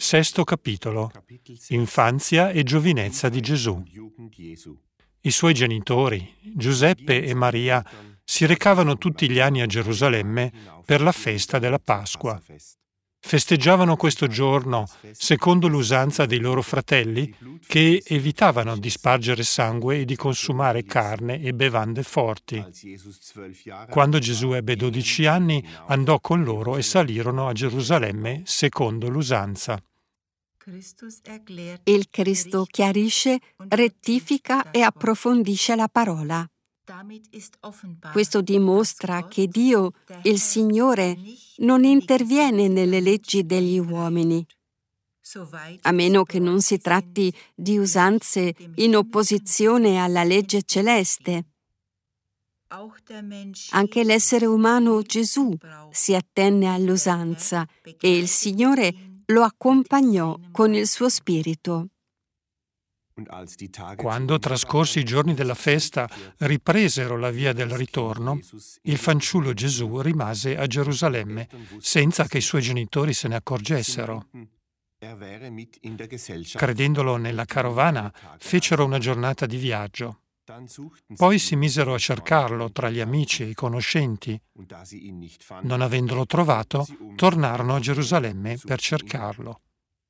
Sesto capitolo. Infanzia e giovinezza di Gesù. I suoi genitori, Giuseppe e Maria, si recavano tutti gli anni a Gerusalemme per la festa della Pasqua. Festeggiavano questo giorno secondo l'usanza dei loro fratelli, che evitavano di spargere sangue e di consumare carne e bevande forti. Quando Gesù ebbe 12 anni, andò con loro e salirono a Gerusalemme secondo l'usanza. Il Cristo chiarisce, rettifica e approfondisce la parola. Questo dimostra che Dio, il Signore, non interviene nelle leggi degli uomini, a meno che non si tratti di usanze in opposizione alla legge celeste. Anche l'essere umano Gesù si attenne all'usanza e il Signore lo accompagnò con il suo spirito. Quando trascorsi i giorni della festa ripresero la via del ritorno, il fanciullo Gesù rimase a Gerusalemme senza che i suoi genitori se ne accorgessero. Credendolo nella carovana, fecero una giornata di viaggio. Poi si misero a cercarlo tra gli amici e i conoscenti. Non avendolo trovato, tornarono a Gerusalemme per cercarlo.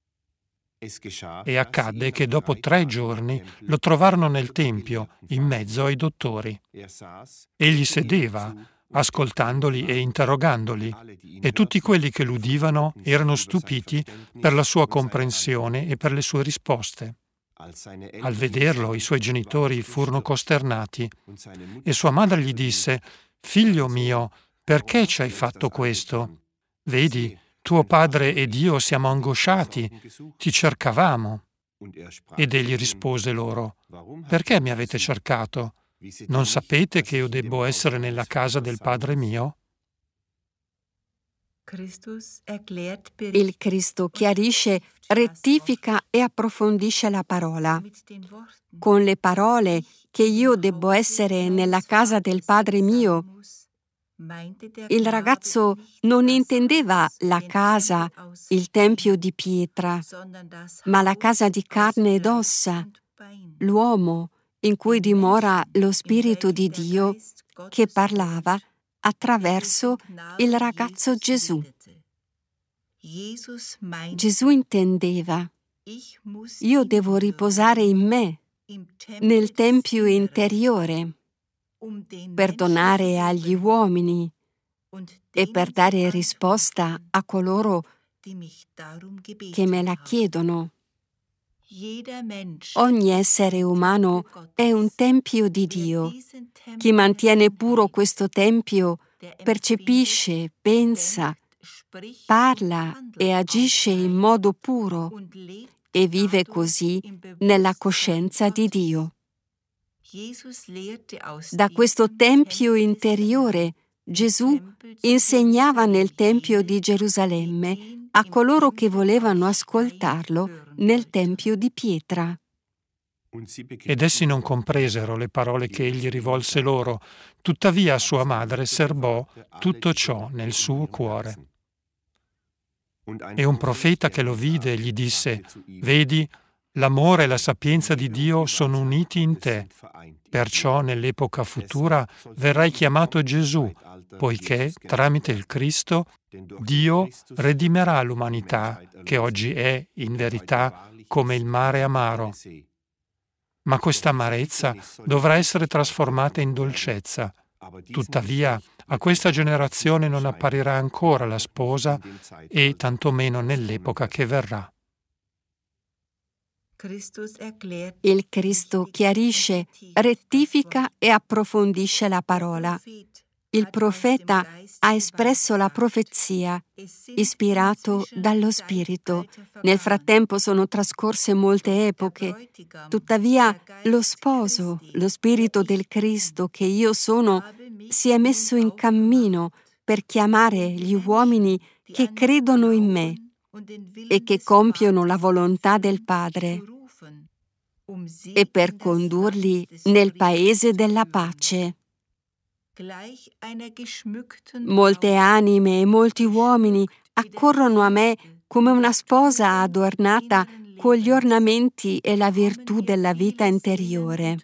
E accadde che dopo 3 giorni lo trovarono nel Tempio, in mezzo ai dottori. Egli sedeva, ascoltandoli e interrogandoli, e tutti quelli che l'udivano erano stupiti per la sua comprensione e per le sue risposte. Al vederlo, i suoi genitori furono costernati, e sua madre gli disse: «Figlio mio, perché ci hai fatto questo? Vedi, tuo padre ed io siamo angosciati, ti cercavamo». Ed egli rispose loro: «Perché mi avete cercato? Non sapete che io debbo essere nella casa del Padre mio?» Il Cristo chiarisce, rettifica e approfondisce la parola. Con le parole che io debbo essere nella casa del Padre mio, il ragazzo non intendeva la casa, il tempio di pietra, ma la casa di carne ed ossa, l'uomo in cui dimora lo Spirito di Dio che parlava attraverso il ragazzo Gesù. Gesù intendeva: io devo riposare in me, nel tempio interiore, per donare agli uomini e per dare risposta a coloro che me la chiedono. Ogni essere umano è un tempio di Dio. Chi mantiene puro questo tempio percepisce, pensa, parla e agisce in modo puro e vive così nella coscienza di Dio. Da questo tempio interiore Gesù insegnava nel Tempio di Gerusalemme a coloro che volevano ascoltarlo nel Tempio di pietra. Ed essi non compresero le parole che egli rivolse loro, tuttavia sua madre serbò tutto ciò nel suo cuore. E un profeta che lo vide gli disse: «Vedi, l'amore e la sapienza di Dio sono uniti in te, perciò nell'epoca futura verrai chiamato Gesù, poiché tramite il Cristo Dio redimerà l'umanità che oggi è, in verità, come il mare amaro. Ma questa amarezza dovrà essere trasformata in dolcezza. Tuttavia, a questa generazione non apparirà ancora la sposa e tantomeno nell'epoca che verrà». Il Cristo chiarisce, rettifica e approfondisce la parola. Il profeta ha espresso la profezia, ispirato dallo Spirito. Nel frattempo sono trascorse molte epoche. Tuttavia, lo sposo, lo Spirito del Cristo che io sono, si è messo in cammino per chiamare gli uomini che credono in me e che compiono la volontà del Padre, e per condurli nel paese della pace. Molte anime e molti uomini accorrono a me come una sposa adornata con gli ornamenti e la virtù della vita interiore.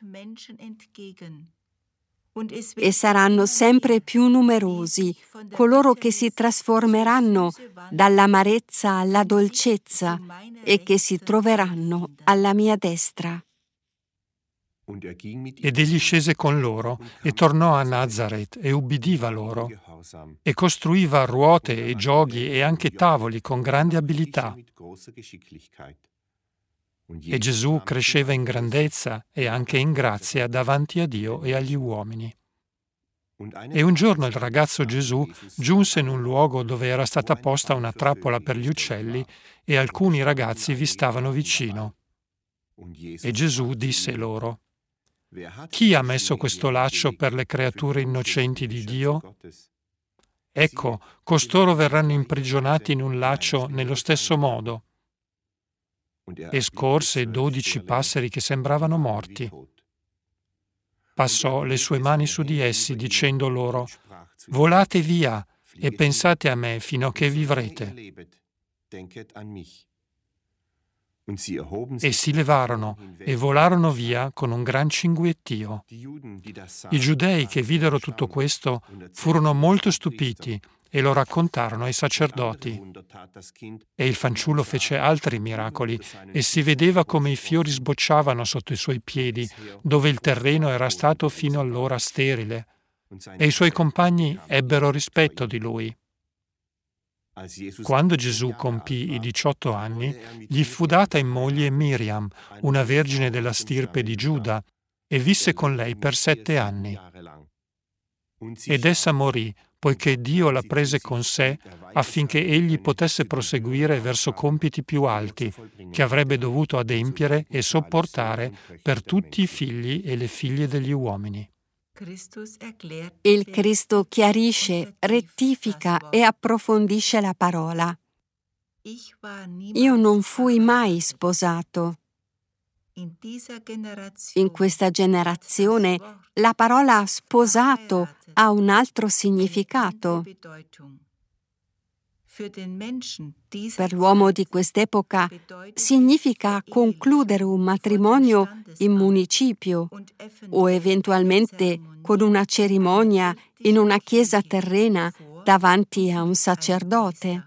E saranno sempre più numerosi coloro che si trasformeranno dall'amarezza alla dolcezza e che si troveranno alla mia destra. Ed egli scese con loro e tornò a Nazaret e ubbidiva loro e costruiva ruote e gioghi e anche tavoli con grande abilità. E Gesù cresceva in grandezza e anche in grazia davanti a Dio e agli uomini. E un giorno il ragazzo Gesù giunse in un luogo dove era stata posta una trappola per gli uccelli e alcuni ragazzi vi stavano vicino. E Gesù disse loro: «Chi ha messo questo laccio per le creature innocenti di Dio? Ecco, costoro verranno imprigionati in un laccio nello stesso modo». E scorse 12 passeri che sembravano morti. Passò le sue mani su di essi, dicendo loro: «Volate via e pensate a me fino a che vivrete». E si levarono e volarono via con un gran cinguettio. I giudei che videro tutto questo furono molto stupiti e lo raccontarono ai sacerdoti. E il fanciullo fece altri miracoli e si vedeva come i fiori sbocciavano sotto i suoi piedi, dove il terreno era stato fino allora sterile. E i suoi compagni ebbero rispetto di lui. Quando Gesù compì i 18 anni, gli fu data in moglie Miriam, una vergine della stirpe di Giuda, e visse con lei per 7 anni. Ed essa morì, poiché Dio la prese con sé affinché egli potesse proseguire verso compiti più alti, che avrebbe dovuto adempiere e sopportare per tutti i figli e le figlie degli uomini. Il Cristo chiarisce, rettifica e approfondisce la parola. Io non fui mai sposato. In questa generazione la parola sposato ha un altro significato. Per l'uomo di quest'epoca significa concludere un matrimonio in municipio o eventualmente con una cerimonia in una chiesa terrena davanti a un sacerdote.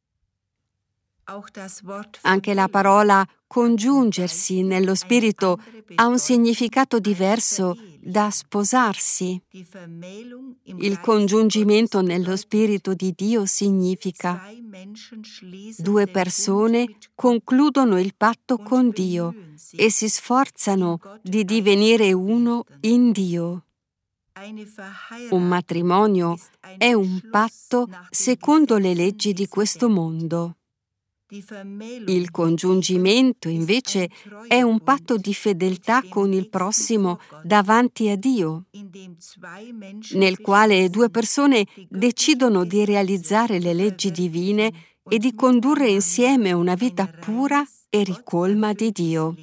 Anche la parola congiungersi nello spirito ha un significato diverso da sposarsi. Il congiungimento nello spirito di Dio significa 2 persone concludono il patto con Dio e si sforzano di divenire uno in Dio. Un matrimonio è un patto secondo le leggi di questo mondo. Il congiungimento, invece, è un patto di fedeltà con il prossimo davanti a Dio, nel quale 2 persone decidono di realizzare le leggi divine e di condurre insieme una vita pura e ricolma di Dio.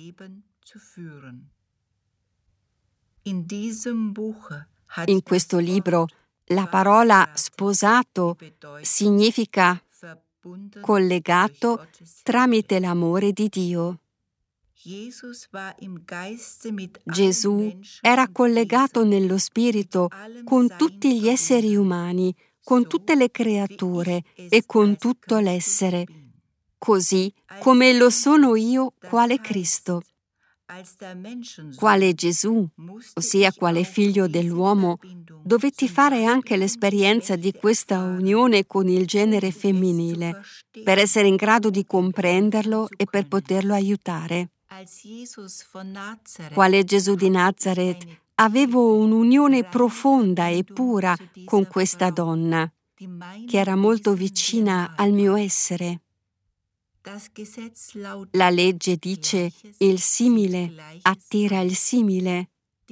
In questo libro, la parola sposato significa collegato tramite l'amore di Dio. Gesù era collegato nello spirito con tutti gli esseri umani, con tutte le creature e con tutto l'essere, così come lo sono io quale Cristo. Quale Gesù, ossia quale figlio dell'uomo, dovetti fare anche l'esperienza di questa unione con il genere femminile, per essere in grado di comprenderlo e per poterlo aiutare. Quale Gesù di Nazaret, avevo un'unione profonda e pura con questa donna, che era molto vicina al mio essere. La legge dice: il simile attira il simile.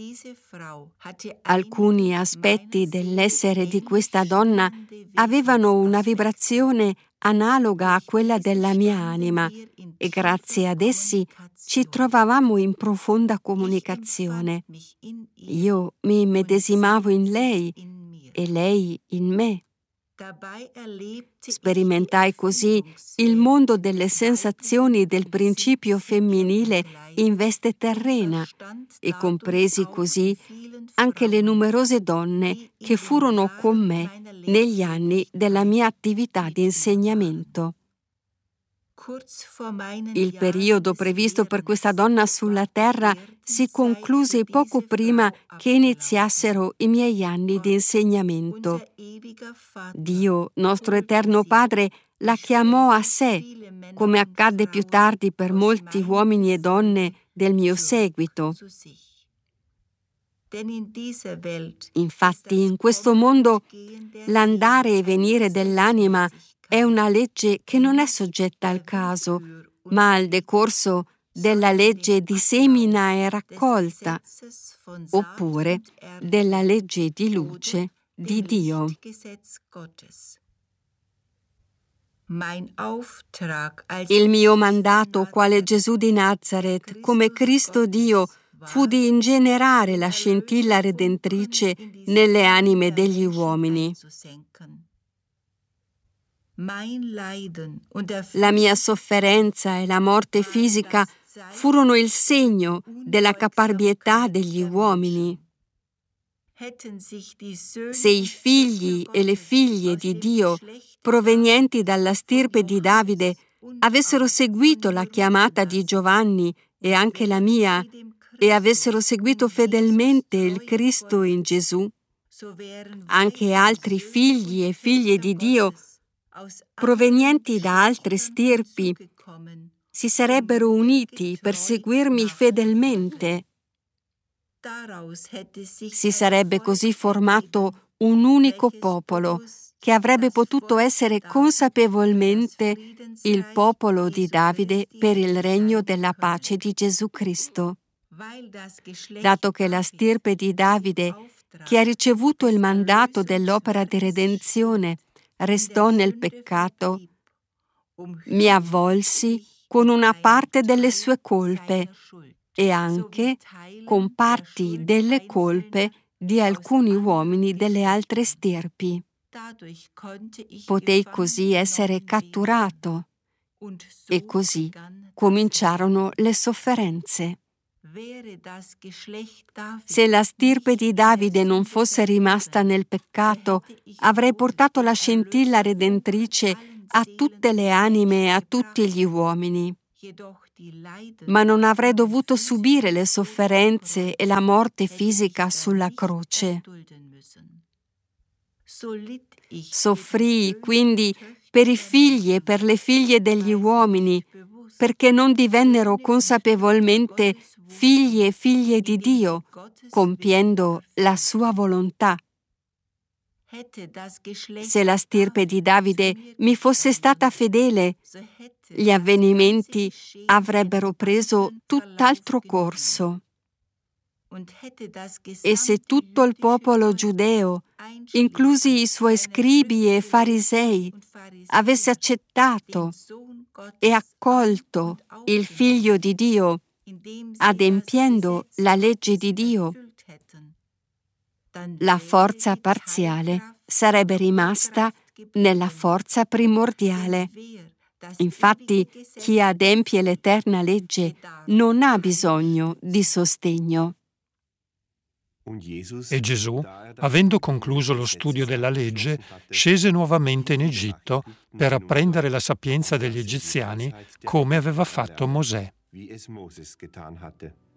Alcuni aspetti dell'essere di questa donna avevano una vibrazione analoga a quella della mia anima e grazie ad essi ci trovavamo in profonda comunicazione. Io mi immedesimavo in lei e lei in me. Sperimentai così il mondo delle sensazioni del principio femminile in veste terrena e compresi così anche le numerose donne che furono con me negli anni della mia attività di insegnamento. Il periodo previsto per questa donna sulla terra si concluse poco prima che iniziassero i miei anni di insegnamento. Dio, nostro eterno Padre, la chiamò a sé, come accadde più tardi per molti uomini e donne del mio seguito. Infatti, in questo mondo, l'andare e venire dell'anima è una legge che non è soggetta al caso, ma al decorso della legge di semina e raccolta, oppure della legge di luce di Dio. Il mio mandato quale Gesù di Nazaret, come Cristo Dio, fu di ingenerare la scintilla redentrice nelle anime degli uomini. La mia sofferenza e la morte fisica furono il segno della caparbietà degli uomini. Se i figli e le figlie di Dio, provenienti dalla stirpe di Davide, avessero seguito la chiamata di Giovanni e anche la mia, e avessero seguito fedelmente il Cristo in Gesù, anche altri figli e figlie di Dio, provenienti da altre stirpi, si sarebbero uniti per seguirmi fedelmente. Si sarebbe così formato un unico popolo che avrebbe potuto essere consapevolmente il popolo di Davide per il regno della pace di Gesù Cristo. Dato che la stirpe di Davide, che ha ricevuto il mandato dell'opera di redenzione, restò nel peccato, mi avvolsi con una parte delle sue colpe e anche con parti delle colpe di alcuni uomini delle altre stirpi. Potei così essere catturato e così cominciarono le sofferenze. Se la stirpe di Davide non fosse rimasta nel peccato, avrei portato la scintilla redentrice a tutte le anime e a tutti gli uomini. Ma non avrei dovuto subire le sofferenze e la morte fisica sulla croce. Soffrii quindi per i figli e per le figlie degli uomini, perché non divennero consapevolmente figli e figlie di Dio, compiendo la sua volontà. Se la stirpe di Davide mi fosse stata fedele, gli avvenimenti avrebbero preso tutt'altro corso. E se tutto il popolo giudeo, inclusi i suoi scribi e farisei, avesse accettato e accolto il Figlio di Dio, adempiendo la legge di Dio, la forza parziale sarebbe rimasta nella forza primordiale. Infatti, chi adempie l'eterna legge non ha bisogno di sostegno. E Gesù, avendo concluso lo studio della legge, scese nuovamente in Egitto per apprendere la sapienza degli egiziani come aveva fatto Mosè.